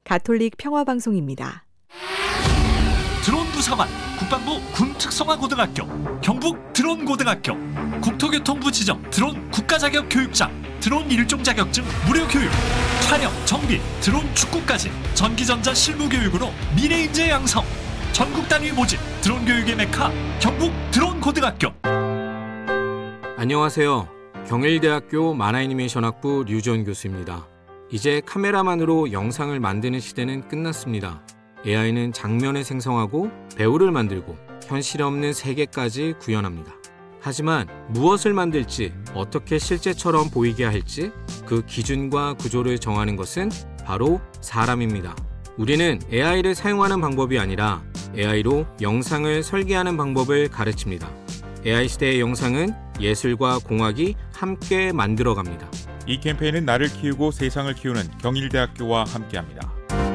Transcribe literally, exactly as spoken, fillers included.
가톨릭 평화방송입니다. 드론 부사관, 국방부 군특성화고등학교, 경북 드론고등학교, 국토교통부 지정 드론 국가자격 교육장, 드론 일종 자격증 무료 교육, 촬영, 정비, 드론 축구까지 전기전자 실무교육으로 미래인재 양성, 전국 단위 모집, 드론 교육의 메카 경북 드론고등학교. 안녕하세요. 경일대학교 만화애니메이션학부 류지원 교수입니다. 이제 카메라만으로 영상을 만드는 시대는 끝났습니다. 에이아이는 장면을 생성하고 배우를 만들고 현실 없는 세계까지 구현합니다. 하지만 무엇을 만들지, 어떻게 실제처럼 보이게 할지 그 기준과 구조를 정하는 것은 바로 사람입니다. 우리는 에이아이를 사용하는 방법이 아니라 에이아이로 영상을 설계하는 방법을 가르칩니다. 에이아이 시대의 영상은 예술과 공학이 함께 만들어갑니다. 이 캠페인은 나를 키우고 세상을 키우는 경일대학교와 함께합니다.